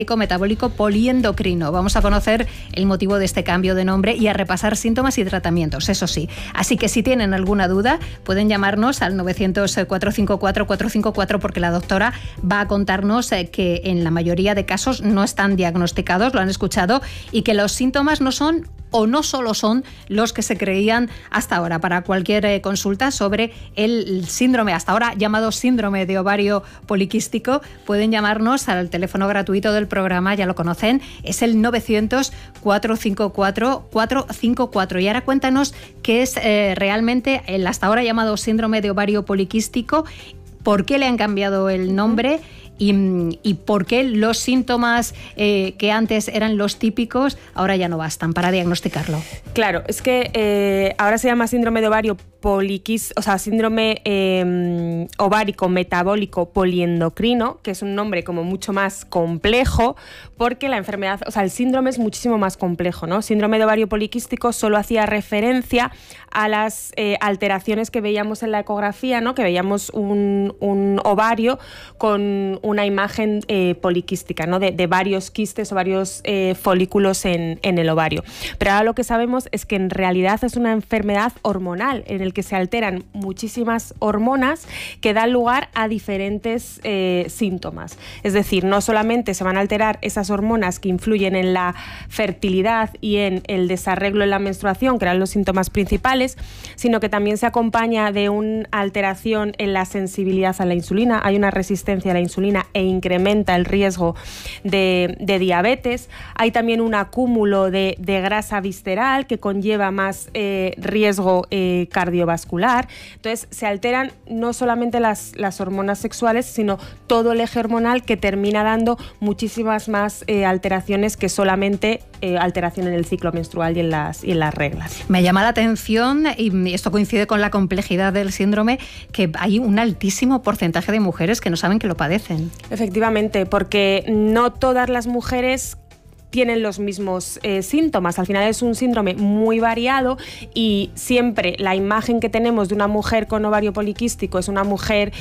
metabólico poliendocrino. Vamos a conocer el motivo de este cambio de nombre y a repasar síntomas y tratamientos, eso sí. Así que si tienen alguna duda, pueden llamarnos al 900-454-454 porque la doctora va a contarnos que en la mayoría de casos no están diagnosticados, lo han escuchado, y que los síntomas no son o no solo son los que se creían hasta ahora. Para cualquier consulta sobre el síndrome, hasta ahora llamado síndrome de ovario poliquístico, pueden llamarnos al teléfono gratuito del programa, ya lo conocen, es el 900-454-454. Y ahora cuéntanos qué es realmente el hasta ahora llamado síndrome de ovario poliquístico, por qué le han cambiado el nombre y por qué los síntomas que antes eran los típicos ahora ya no bastan para diagnosticarlo. Claro, es que ahora se llama síndrome de ovario poliquístico, o sea, síndrome ovárico metabólico poliendocrino, que es un nombre como mucho más complejo, porque la enfermedad, o sea, el síndrome es muchísimo más complejo, ¿no? Síndrome de ovario poliquístico solo hacía referencia a las alteraciones que veíamos en la ecografía, ¿no? Que veíamos un ovario con una imagen poliquística, ¿no? De varios quistes o varios folículos en el ovario. Pero ahora lo que sabemos es que en realidad es una enfermedad hormonal en el que se alteran muchísimas hormonas que dan lugar a diferentes síntomas. Es decir, no solamente se van a alterar esas hormonas que influyen en la fertilidad y en el desarreglo en la menstruación, que eran los síntomas principales, sino que también se acompaña de una alteración en la sensibilidad a la insulina. Hay una resistencia a la insulina e incrementa el riesgo de diabetes. Hay también un acúmulo de grasa visceral que conlleva más riesgo cardiovascular. Entonces se alteran no solamente las hormonas sexuales, sino todo el eje hormonal, que termina dando muchísimas más alteraciones que solamente alteración en el ciclo menstrual y en las reglas. Me llama la atención, y esto coincide con la complejidad del síndrome, que hay un altísimo porcentaje de mujeres que no saben que lo padecen. Efectivamente, porque no todas las mujeres tienen los mismos síntomas. Al final es un síndrome muy variado y siempre la imagen que tenemos de una mujer con ovario poliquístico es una mujer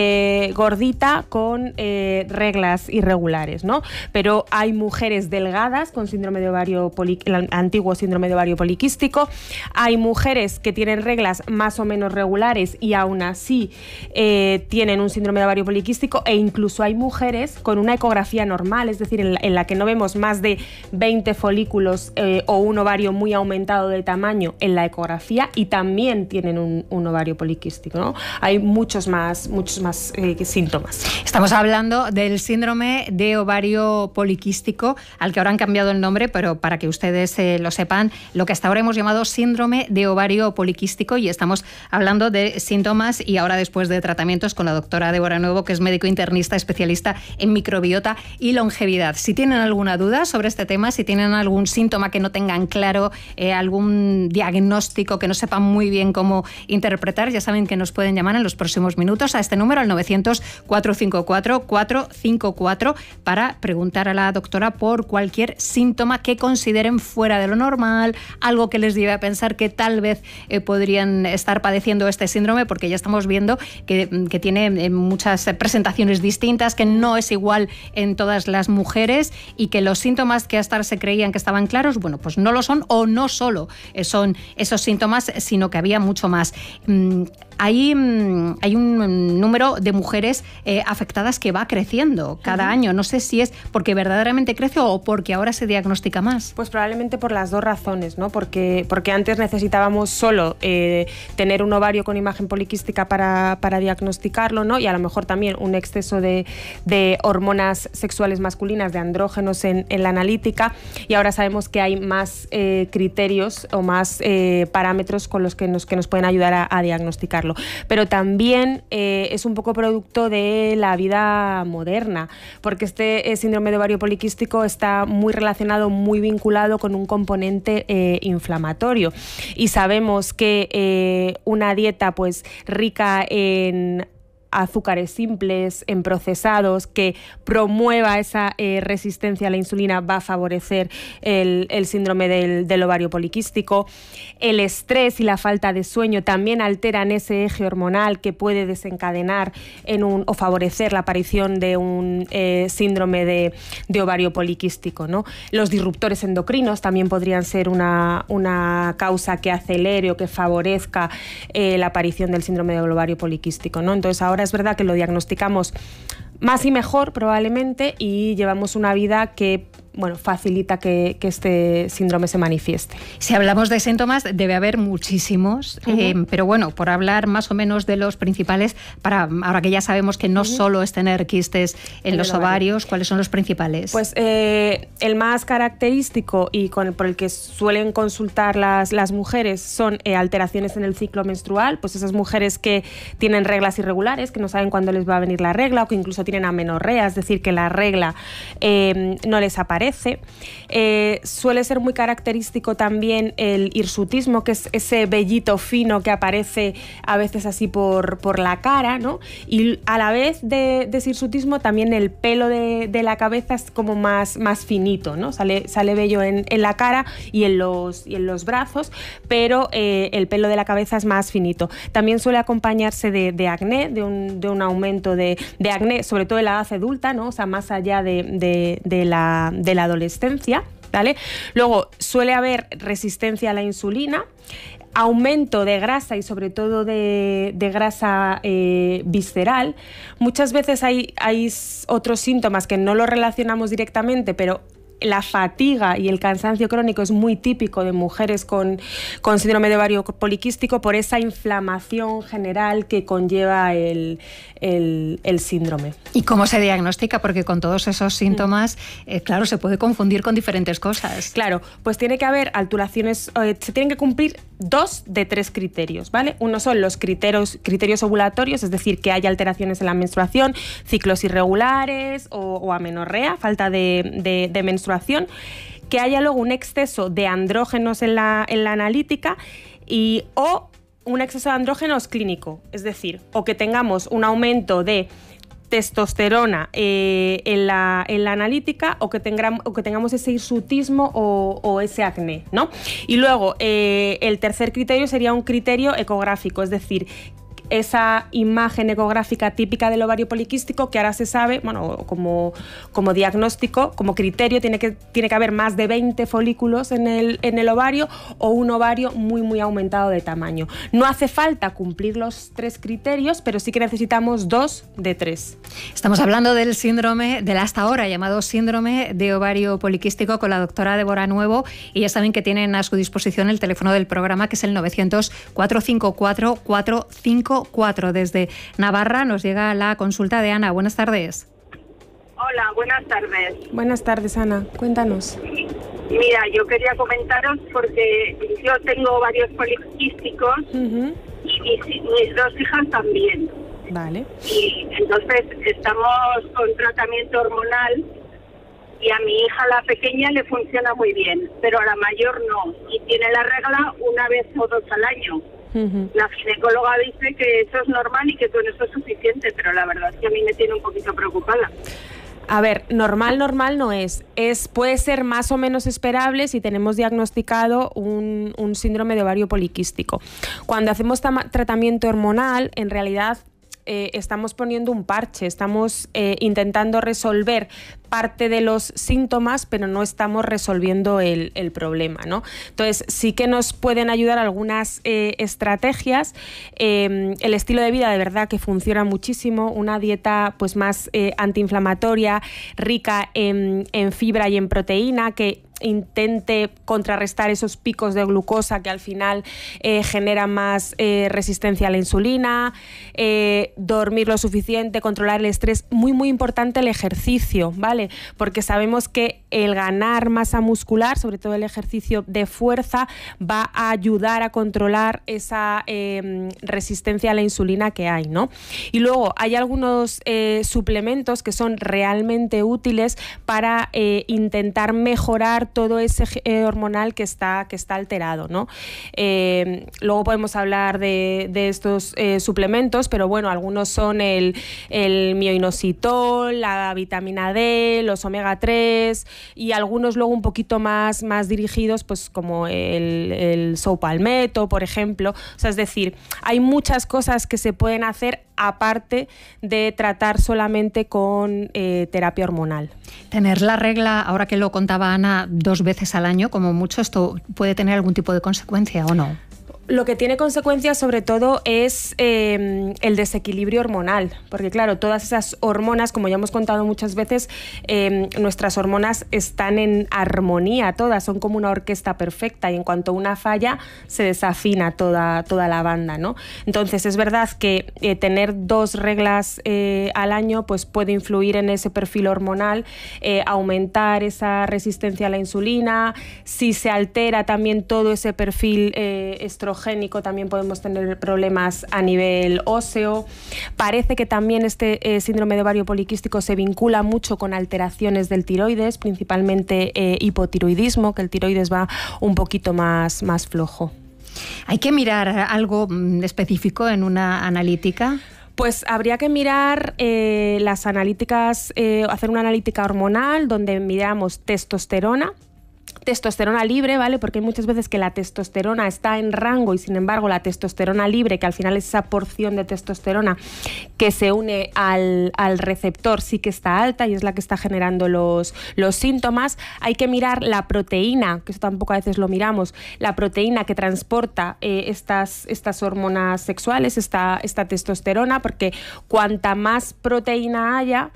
gordita con reglas irregulares, ¿no? Pero hay mujeres delgadas con síndrome de ovario el antiguo síndrome de ovario poliquístico, hay mujeres que tienen reglas más o menos regulares y aún así tienen un síndrome de ovario poliquístico, e incluso hay mujeres con una ecografía normal, es decir, en la que no vemos más de 20 folículos o un ovario muy aumentado de tamaño en la ecografía, y también tienen un ovario poliquístico, ¿no? Hay muchos más síntomas. Estamos hablando del síndrome de ovario poliquístico, al que ahora han cambiado el nombre, pero para que ustedes lo sepan, lo que hasta ahora hemos llamado síndrome de ovario poliquístico, y estamos hablando de síntomas y ahora después de tratamientos con la doctora Débora Nuevo, que es médico internista especialista en microbiota y longevidad. Si tienen alguna duda sobre este tema, si tienen algún síntoma que no tengan claro, algún diagnóstico que no sepan muy bien cómo interpretar, ya saben que nos pueden llamar en los próximos minutos a este número, al 900-454-454, para preguntar a la doctora por cualquier síntoma que consideren fuera de lo normal, algo que les lleve a pensar que tal vez podrían estar padeciendo este síndrome, porque ya estamos viendo que tiene muchas presentaciones distintas, que no es igual en todas las mujeres, y que los síntomas que hasta ahora se creían que estaban claros, bueno, pues no lo son, o no solo son esos síntomas, sino que había mucho más. Hay un número de mujeres afectadas que va creciendo cada año. No sé si es porque verdaderamente crece o porque ahora se diagnostica más. Pues probablemente por las dos razones, ¿no? Porque antes necesitábamos solo tener un ovario con imagen poliquística para diagnosticarlo, ¿no? Y a lo mejor también un exceso de hormonas sexuales masculinas, de andrógenos en la analítica, y ahora sabemos que hay más criterios o más parámetros con los que nos pueden ayudar a diagnosticarlo. Pero también es un poco producto de la vida moderna, porque este síndrome de ovario poliquístico está muy relacionado, muy vinculado con un componente inflamatorio, y sabemos que una dieta pues rica en azúcares simples, en procesados, que promueva esa resistencia a la insulina, va a favorecer el síndrome del ovario poliquístico. El estrés y la falta de sueño también alteran ese eje hormonal que puede desencadenar o favorecer la aparición de un síndrome de ovario poliquístico, ¿no? Los disruptores endocrinos también podrían ser una causa que acelere o que favorezca la aparición del síndrome del ovario poliquístico, ¿no? Entonces ahora es verdad que lo diagnosticamos más y mejor probablemente y llevamos una vida que facilita que este síndrome se manifieste. Si hablamos de síntomas, debe haber muchísimos, pero bueno, por hablar más o menos de los principales, ahora que ya sabemos que no solo es tener quistes en los ovarios, ¿cuáles son los principales? Pues el más característico y por el que suelen consultar las mujeres son alteraciones en el ciclo menstrual, pues esas mujeres que tienen reglas irregulares, que no saben cuándo les va a venir la regla o que incluso tienen amenorrea, es decir, que la regla no les aparece. Suele ser muy característico también el hirsutismo, que es ese vellito fino que aparece a veces así por la cara, ¿no? Y a la vez de ese hirsutismo también el pelo de la cabeza es como más finito, ¿no? Sale vello en la cara y en los brazos, pero el pelo de la cabeza es más finito. También suele acompañarse de acné, de un aumento de acné, sobre todo en la edad adulta, ¿no? O sea, más allá de la adolescencia, ¿vale? Luego suele haber resistencia a la insulina, aumento de grasa y sobre todo de grasa visceral. Muchas veces hay otros síntomas que no los relacionamos directamente, pero la fatiga y el cansancio crónico es muy típico de mujeres con síndrome de ovario poliquístico por esa inflamación general que conlleva el síndrome. ¿Y cómo se diagnostica? Porque con todos esos síntomas, claro, se puede confundir con diferentes cosas. Claro, pues tiene que haber alteraciones, se tienen que cumplir 2 de 3 criterios, ¿vale? Uno son los criterios ovulatorios, es decir, que haya alteraciones en la menstruación, ciclos irregulares o amenorrea, falta de menstruación, que haya luego un exceso de andrógenos en la analítica o un exceso de andrógenos clínico, es decir, o que tengamos un aumento de testosterona en la analítica o que tengamos ese hirsutismo o ese acné, ¿no? Y luego el tercer criterio sería un criterio ecográfico, es decir, esa imagen ecográfica típica del ovario poliquístico que ahora se sabe, como diagnóstico, como criterio, tiene que haber más de 20 folículos en el ovario o un ovario muy, muy aumentado de tamaño. No hace falta cumplir los 3 criterios, pero sí que necesitamos 2 de 3. Estamos hablando del síndrome, del hasta ahora llamado síndrome de ovario poliquístico, con la doctora Débora Nuevo, y ya saben que tienen a su disposición el teléfono del programa, que es el 900-454-454. Desde Navarra nos llega la consulta de Ana. Buenas tardes. Hola, buenas tardes. Buenas tardes, Ana. Cuéntanos. Mira, yo quería comentaros porque yo tengo varios poliquísticos y mis 2 hijas también. Vale. Y entonces estamos con tratamiento hormonal y a mi hija, la pequeña, le funciona muy bien, pero a la mayor no. Y tiene la regla una vez o 2 al año. La ginecóloga dice que eso es normal y que con eso es suficiente, pero la verdad es que a mí me tiene un poquito preocupada. A ver, normal no es. Puede ser más o menos esperable si tenemos diagnosticado un síndrome de ovario poliquístico. Cuando hacemos tratamiento hormonal, en realidad estamos poniendo un parche, estamos intentando resolver parte de los síntomas, pero no estamos resolviendo el problema, ¿no? Entonces, sí que nos pueden ayudar algunas estrategias. El estilo de vida de verdad que funciona muchísimo, una dieta pues más antiinflamatoria, rica en fibra y en proteína, que intente contrarrestar esos picos de glucosa que al final generan más resistencia a la insulina, dormir lo suficiente, controlar el estrés. Muy, muy importante el ejercicio, ¿vale? Porque sabemos que el ganar masa muscular, sobre todo el ejercicio de fuerza, va a ayudar a controlar esa resistencia a la insulina que hay, ¿no? Y luego hay algunos suplementos que son realmente útiles para intentar mejorar todo ese hormonal que está alterado, ¿no? Luego podemos hablar de estos suplementos, pero bueno, algunos son el mioinositol, la vitamina D, los omega 3 y algunos luego un poquito más dirigidos, pues como el sopalmeto, por ejemplo. O sea, es decir, hay muchas cosas que se pueden hacer aparte de tratar solamente con terapia hormonal. Tener la regla, ahora que lo contaba Ana, 2 veces al año, como mucho, ¿esto puede tener algún tipo de consecuencia o no? Lo que tiene consecuencias sobre todo es el desequilibrio hormonal, porque claro, todas esas hormonas, como ya hemos contado muchas veces, nuestras hormonas están en armonía, todas son como una orquesta perfecta y en cuanto una falla se desafina toda la banda, ¿no? Entonces es verdad que tener 2 reglas al año pues puede influir en ese perfil hormonal, aumentar esa resistencia a la insulina. Si se altera también todo ese perfil estrogénico, también podemos tener problemas a nivel óseo. Parece que también este síndrome de ovario poliquístico se vincula mucho con alteraciones del tiroides, principalmente hipotiroidismo, que el tiroides va un poquito más flojo. ¿Hay que mirar algo específico en una analítica? Pues habría que mirar las analíticas, hacer una analítica hormonal donde miramos testosterona libre, ¿vale? Porque hay muchas veces que la testosterona está en rango y sin embargo la testosterona libre, que al final es esa porción de testosterona que se une al receptor, sí que está alta y es la que está generando los síntomas. Hay que mirar la proteína, que eso tampoco a veces lo miramos, la proteína que transporta estas hormonas sexuales, esta testosterona, porque cuanta más proteína haya,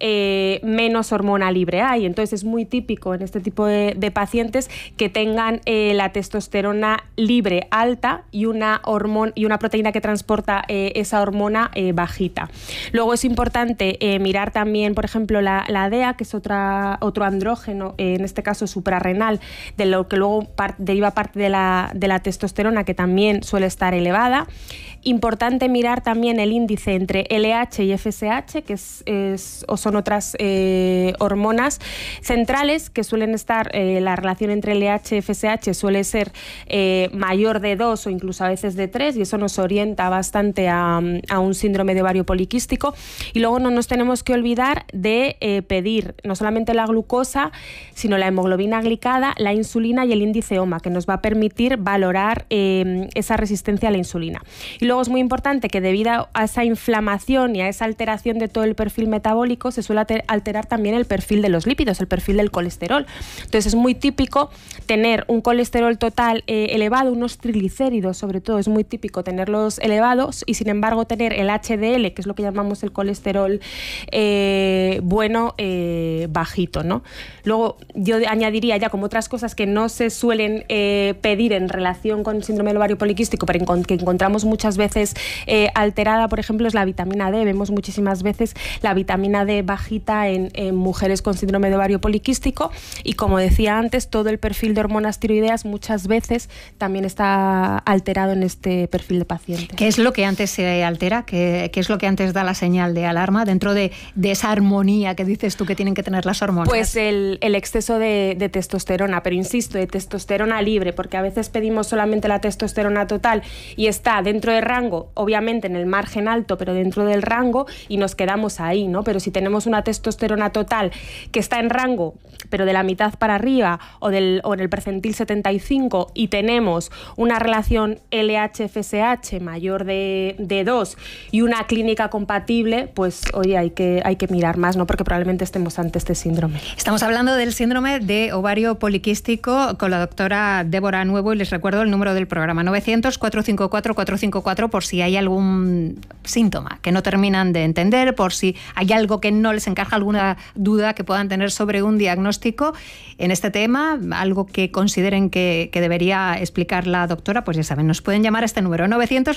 menos hormona libre hay. Entonces es muy típico en este tipo de pacientes que tengan la testosterona libre alta y una proteína que transporta esa hormona bajita. Luego es importante mirar también, por ejemplo, la DEA, que es otro andrógeno, en este caso suprarrenal, de lo que luego deriva parte de la testosterona, que también suele estar elevada. Importante mirar también el índice entre LH y FSH, que son otras hormonas centrales que suelen estar, la relación entre LH y FSH suele ser mayor de 2 o incluso a veces de 3 y eso nos orienta bastante a un síndrome de ovario poliquístico. Y luego no nos tenemos que olvidar de pedir no solamente la glucosa, sino la hemoglobina glicada, la insulina y el índice OMA, que nos va a permitir valorar esa resistencia a la insulina. Y luego es muy importante que debido a esa inflamación y a esa alteración de todo el perfil metabólico se suele alterar también el perfil de los lípidos, el perfil del colesterol. Entonces es muy típico tener un colesterol total elevado, unos triglicéridos sobre todo, es muy típico tenerlos elevados y sin embargo tener el HDL, que es lo que llamamos el colesterol bueno, bajito, ¿no? Luego yo añadiría ya como otras cosas que no se suelen pedir en relación con el síndrome del ovario poliquístico, pero que encontramos muchas veces alterada, por ejemplo, es la vitamina D. Vemos muchísimas veces la vitamina D bajita en mujeres con síndrome de ovario poliquístico y, como decía antes, todo el perfil de hormonas tiroideas muchas veces también está alterado en este perfil de paciente. ¿Qué es lo que antes se altera? ¿Qué es lo que antes da la señal de alarma dentro de esa armonía que dices tú que tienen que tener las hormonas? Pues el exceso de testosterona, pero insisto, de testosterona libre, porque a veces pedimos solamente la testosterona total y está dentro de rango, obviamente en el margen alto, pero dentro del rango y nos quedamos ahí, ¿no? Pero si tenemos una testosterona total que está en rango, pero de la mitad para arriba o en el percentil 75 y tenemos una relación LH-FSH mayor de 2 y una clínica compatible, pues oye, hay que mirar más, ¿no? Porque probablemente estemos ante este síndrome. Estamos hablando del síndrome de ovario poliquístico con la doctora Débora Nuevo y les recuerdo el número del programa 900-454-454 por si hay algún síntoma que no terminan de entender, por si hay algo que no les encaja, alguna duda que puedan tener sobre un diagnóstico en este tema, algo que consideren que debería explicar la doctora, pues ya saben, nos pueden llamar a este número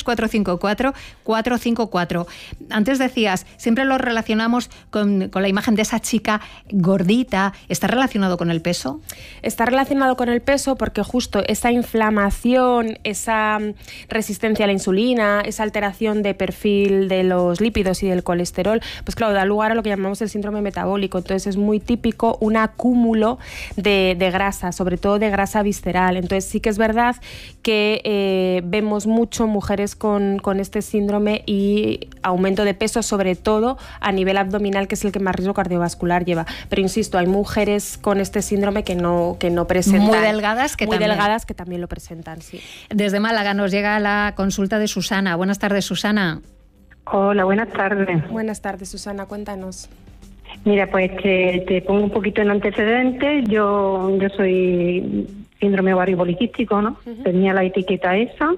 900-454-454. Antes decías, siempre lo relacionamos con la imagen de esa chica gordita. ¿Está relacionado con el peso? Está relacionado con el peso porque justo esa inflamación, esa resistencia a la insulina, esa alteración de perfil de los lípidos y del colesterol, pues claro, da lugar a lo que llamamos el síndrome metabólico. Entonces es muy típico un acúmulo de grasa, sobre todo de grasa visceral. Entonces sí que es verdad que vemos mucho mujeres con este síndrome y aumento de peso, sobre todo a nivel abdominal, que es el que más riesgo cardiovascular lleva. Pero insisto, hay mujeres con este síndrome que no presentan. Muy delgadas que también lo presentan, sí. Desde Málaga nos llega la consulta de Susana. Buenas tardes, Susana. Hola, buenas tardes. Buenas tardes, Susana, cuéntanos. Mira, pues te pongo un poquito en antecedentes. Yo soy síndrome ovario poliquístico, ¿no? Tenía la etiqueta esa.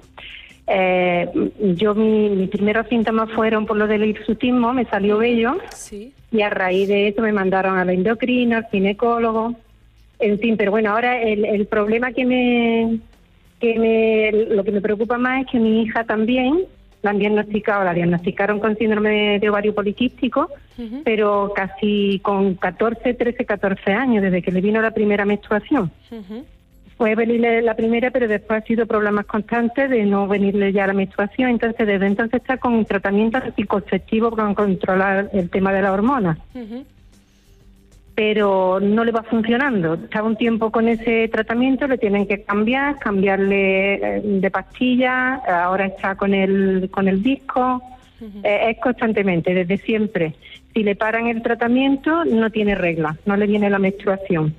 Mis primeros síntomas fueron por lo del hirsutismo, me salió vello. Sí. Y a raíz de eso me mandaron a la endocrina, al ginecólogo. En fin, pero bueno, ahora el problema lo que me preocupa más es que mi hija también la diagnosticaron con síndrome de ovario poliquístico, pero casi con 14 años, desde que le vino la primera menstruación. Fue venirle la primera, pero después ha sido problemas constantes de no venirle ya la menstruación. Entonces, desde entonces está con tratamiento anticonceptivo para controlar el tema de la hormona. Pero no le va funcionando. Estaba un tiempo con ese tratamiento, le tienen que cambiarle de pastilla, ahora está con el disco. Es constantemente, desde siempre. Si le paran el tratamiento, no tiene regla, no le viene la menstruación.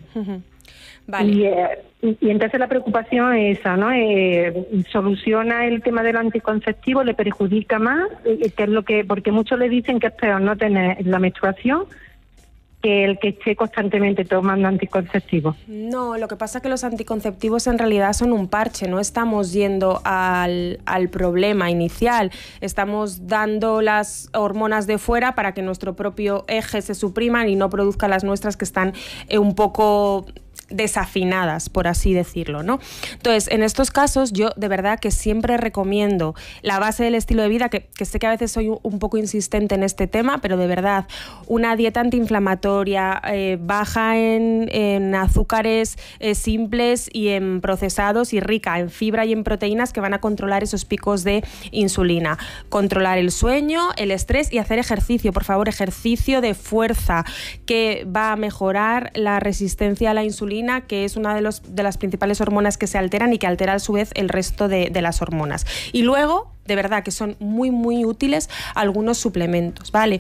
Vale. Y entonces la preocupación es esa, ¿no? Soluciona el tema del anticonceptivo, le perjudica más, porque muchos le dicen que es peor no tener la menstruación que el que esté constantemente tomando anticonceptivos. No, lo que pasa es que los anticonceptivos en realidad son un parche, no estamos yendo al problema inicial, estamos dando las hormonas de fuera para que nuestro propio eje se supriman y no produzca las nuestras, que están un poco desafinadas, por así decirlo, ¿no? Entonces, en estos casos yo de verdad que siempre recomiendo la base del estilo de vida, que sé que a veces soy un poco insistente en este tema, pero de verdad, una dieta antiinflamatoria, baja en azúcares simples y en procesados, y rica en fibra y en proteínas, que van a controlar esos picos de insulina. Controlar el sueño, el estrés y hacer ejercicio, por favor, ejercicio de fuerza, que va a mejorar la resistencia a la insulina, que es una de las principales hormonas que se alteran y que altera a su vez el resto de las hormonas. Y luego, de verdad que son muy muy útiles algunos suplementos, ¿vale?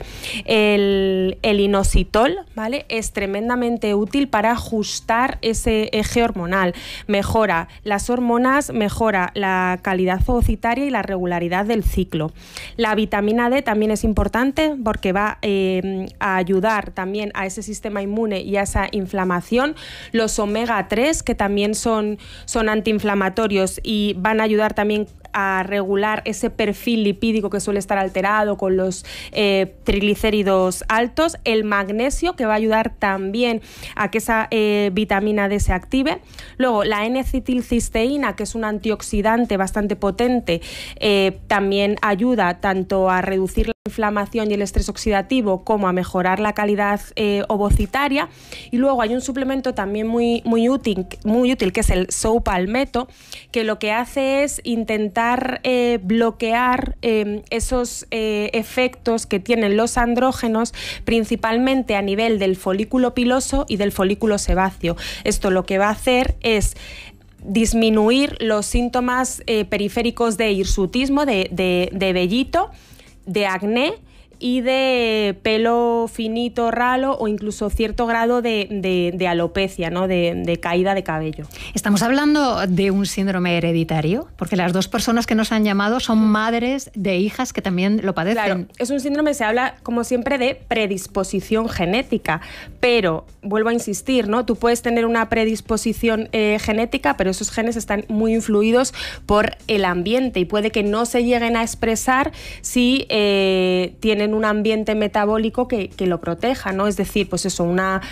El inositol, ¿vale? Es tremendamente útil para ajustar ese eje hormonal. Mejora las hormonas, mejora la calidad ovocitaria y la regularidad del ciclo. La vitamina D también es importante porque va a ayudar también a ese sistema inmune y a esa inflamación. Los omega 3, que también son antiinflamatorios y van a ayudar también a regular ese perfil lipídico que suele estar alterado con los triglicéridos altos. El magnesio, que va a ayudar también a que esa vitamina D se active. Luego la N-acetilcisteína, que es un antioxidante bastante potente, también ayuda tanto a reducir la inflamación y el estrés oxidativo como a mejorar la calidad ovocitaria. Y luego hay un suplemento también muy útil, que es el Sow-Palmetto, que lo que hace es intentar bloquear esos efectos que tienen los andrógenos, principalmente a nivel del folículo piloso y del folículo sebáceo. Esto lo que va a hacer es disminuir los síntomas periféricos de hirsutismo, de vellito, de acné y de pelo finito, ralo, o incluso cierto grado de alopecia, ¿no? de caída de cabello. ¿Estamos hablando de un síndrome hereditario? Porque las dos personas que nos han llamado son madres de hijas que también lo padecen. Claro, es un síndrome, se habla como siempre de predisposición genética, pero vuelvo a insistir, ¿no? Tú puedes tener una predisposición genética, pero esos genes están muy influidos por el ambiente y puede que no se lleguen a expresar si tienen un ambiente metabólico que lo proteja, ¿no? Es decir, pues eso,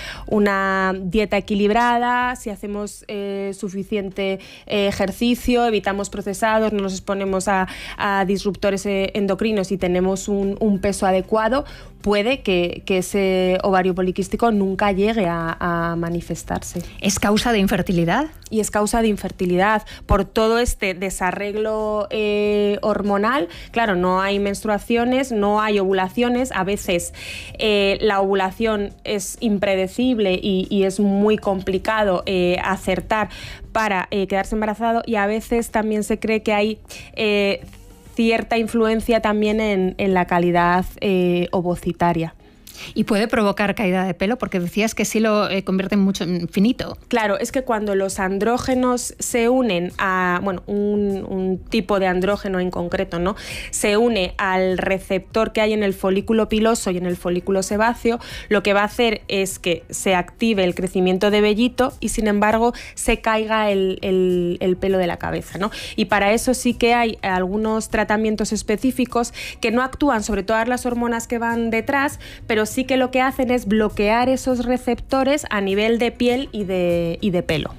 una dieta equilibrada, si hacemos suficiente ejercicio, evitamos procesados, no nos exponemos a disruptores endocrinos y tenemos un peso adecuado, puede que ese ovario poliquístico nunca llegue a manifestarse. ¿Es causa de infertilidad? Y es causa de infertilidad por todo este desarreglo hormonal. Claro, no hay menstruaciones, no hay ovulaciones. A veces la ovulación es impredecible y es muy complicado acertar para quedarse embarazado, y a veces también se cree que hay cierta influencia también en la calidad ovocitaria. ¿Y puede provocar caída de pelo? Porque decías que sí lo convierte mucho en finito. Claro, es que cuando los andrógenos se unen a, bueno, un tipo de andrógeno en concreto, ¿no?, se une al receptor que hay en el folículo piloso y en el folículo sebáceo, lo que va a hacer es que se active el crecimiento de vellito y, sin embargo, se caiga el pelo de la cabeza, ¿no? Y para eso sí que hay algunos tratamientos específicos que no actúan sobre todas las hormonas que van detrás, pero sí que lo que hacen es bloquear esos receptores a nivel de piel y de pelo.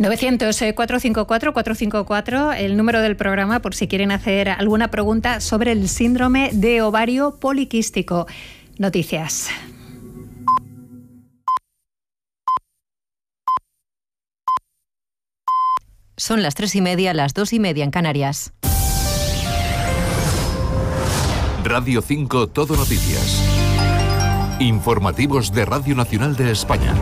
900-454-454, el número del programa por si quieren hacer alguna pregunta sobre el síndrome de ovario poliquístico. Noticias. Son las 3:30, las 2:30 en Canarias. Radio 5 Todo Noticias. Informativos de Radio Nacional de España.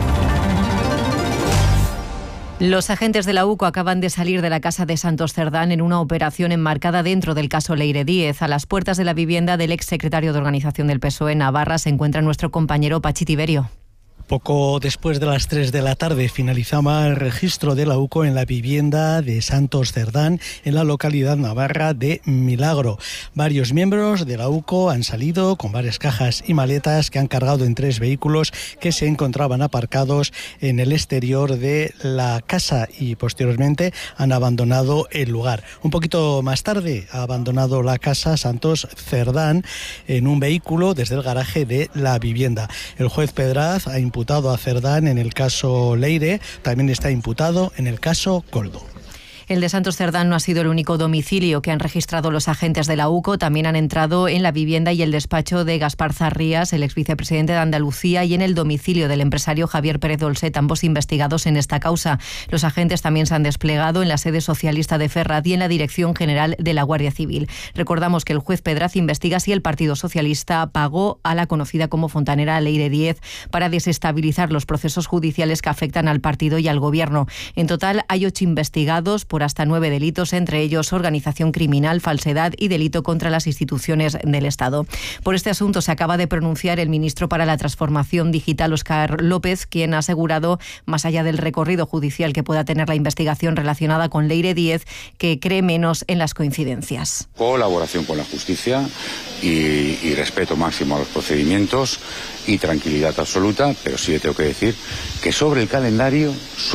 Los agentes de la UCO acaban de salir de la casa de Santos Cerdán en una operación enmarcada dentro del caso Leire Díez. A las puertas de la vivienda del exsecretario de Organización del PSOE en Navarra se encuentra nuestro compañero Pachi Tiberio. Poco después de las 3 de la tarde finalizaba el registro de la UCO en la vivienda de Santos Cerdán, en la localidad navarra de Milagro. Varios miembros de la UCO han salido con varias cajas y maletas que han cargado en 3 vehículos que se encontraban aparcados en el exterior de la casa y posteriormente han abandonado el lugar. Un poquito más tarde ha abandonado la casa Santos Cerdán en un vehículo desde el garaje de la vivienda. El juez Pedraz ha imputado a Cerdán en el caso Leire, también está imputado en el caso Coldo. El de Santos Cerdán no ha sido el único domicilio que han registrado los agentes de la UCO. También han entrado en la vivienda y el despacho de Gaspar Zarrías, el exvicepresidente de Andalucía, y en el domicilio del empresario Javier Pérez Dolcet, ambos investigados en esta causa. Los agentes también se han desplegado en la sede socialista de Ferraz y en la Dirección General de la Guardia Civil. Recordamos que el juez Pedraz investiga si el Partido Socialista pagó a la conocida como fontanera Leire Díez para desestabilizar los procesos judiciales que afectan al partido y al gobierno. En total hay 8 investigados por hasta 9 delitos, entre ellos organización criminal, falsedad y delito contra las instituciones del Estado. Por este asunto se acaba de pronunciar el ministro para la Transformación Digital, Óscar López, quien ha asegurado, más allá del recorrido judicial que pueda tener la investigación relacionada con Leire Díez, que cree menos en las coincidencias. Colaboración con la justicia y respeto máximo a los procedimientos y tranquilidad absoluta, pero sí le tengo que decir que sobre el calendario,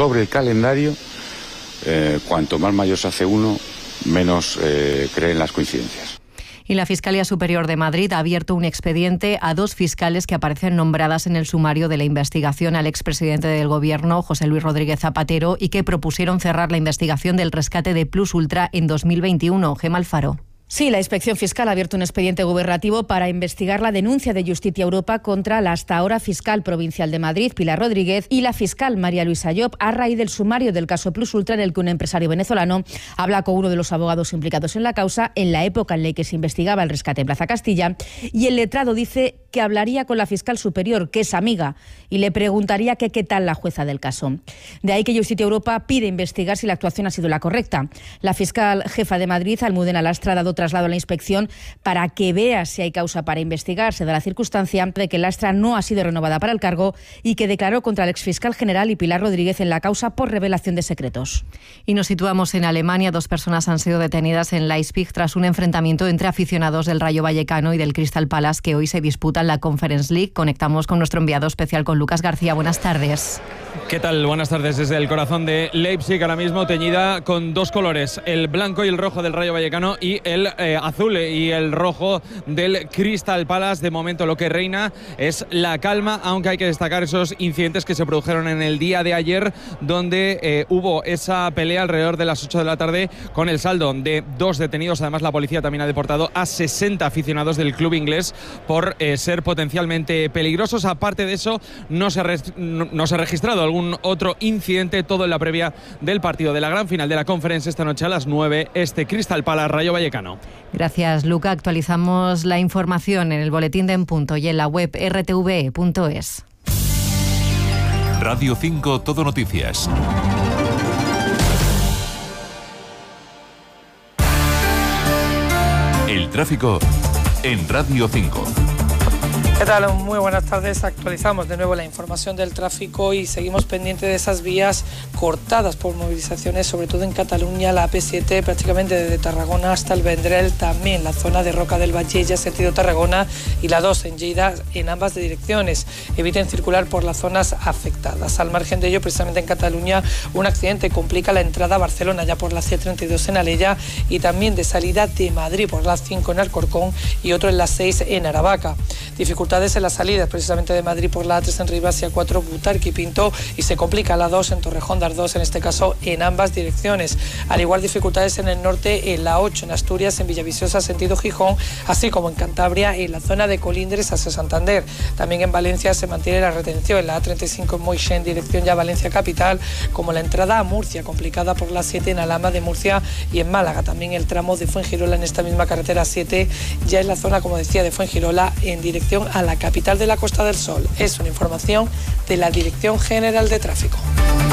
cuanto más mayor se hace uno, menos cree en las coincidencias. Y la Fiscalía Superior de Madrid ha abierto un expediente a 2 fiscales que aparecen nombradas en el sumario de la investigación al expresidente del Gobierno, José Luis Rodríguez Zapatero, y que propusieron cerrar la investigación del rescate de Plus Ultra en 2021. Gemma Alfaro. Sí, la Inspección Fiscal ha abierto un expediente gubernativo para investigar la denuncia de Justicia Europa contra la hasta ahora fiscal provincial de Madrid, Pilar Rodríguez, y la fiscal María Luisa Llop, a raíz del sumario del caso Plus Ultra, en el que un empresario venezolano habla con uno de los abogados implicados en la causa en la época en la que se investigaba el rescate en Plaza Castilla, y el letrado dice que hablaría con la fiscal superior, que es amiga, y le preguntaría qué tal la jueza del caso. De ahí que Justicia Europa pide investigar si la actuación ha sido la correcta. La fiscal jefa de Madrid, Almudena Lastra, ha dado traslado a la inspección para que vea si hay causa para investigar. Se da la circunstancia de que Lastra no ha sido renovada para el cargo y que declaró contra el exfiscal general y Pilar Rodríguez en la causa por revelación de secretos. Y nos situamos en Alemania. 2 personas han sido detenidas en Leipzig tras un enfrentamiento entre aficionados del Rayo Vallecano y del Crystal Palace, que hoy se disputan la Conference League. Conectamos con nuestro enviado especial, con Lucas García. Buenas tardes. ¿Qué tal? Buenas tardes. Desde el corazón de Leipzig, ahora mismo teñida con 2 colores, el blanco y el rojo del Rayo Vallecano y el el azul y el rojo del Crystal Palace. De momento lo que reina es la calma, aunque hay que destacar esos incidentes que se produjeron en el día de ayer, donde hubo esa pelea alrededor de las 8 de la tarde con el saldo de 2 detenidos. Además, la policía también ha deportado a 60 aficionados del club inglés por ser potencialmente peligrosos. Aparte de eso, no se ha registrado algún otro incidente, todo en la previa del partido de la gran final de la Conference esta noche a las 9, Crystal Palace Rayo Vallecano. Gracias, Luca. Actualizamos la información en el boletín de En Punto y en la web rtve.es. Radio 5 Todo Noticias. El tráfico en Radio 5. ¿Qué tal? Muy buenas tardes. Actualizamos de nuevo la información del tráfico y seguimos pendientes de esas vías cortadas por movilizaciones, sobre todo en Cataluña, la AP7 prácticamente desde Tarragona hasta el Vendrell, también la zona de Roca del Vallella, sentido Tarragona, y la 2 en Lleida, en ambas direcciones. Eviten circular por las zonas afectadas. Al margen de ello, precisamente en Cataluña, un accidente complica la entrada a Barcelona ya por la C32 en Alella y también de salida de Madrid por la 5 en Alcorcón y otro en la 6 en Aravaca. Dificultades en las salidas precisamente de Madrid por la A3 en Rivas y A4 Butarque y Pinto, y se complica la 2 en Torrejón de Ardoz, en este caso en ambas direcciones. Al igual, dificultades en el norte en la 8 en Asturias, en Villaviciosa sentido Gijón, así como en Cantabria en la zona de Colindres hacia Santander. También en Valencia se mantiene la retención en la A35 en Moixent en dirección ya Valencia capital, como la entrada a Murcia complicada por la 7 en Alhama de Murcia y en Málaga. También el tramo de Fuengirola en esta misma carretera 7 ya en la zona, como decía, de Fuengirola en dirección a la capital de la Costa del Sol. Es una información de la Dirección General de Tráfico.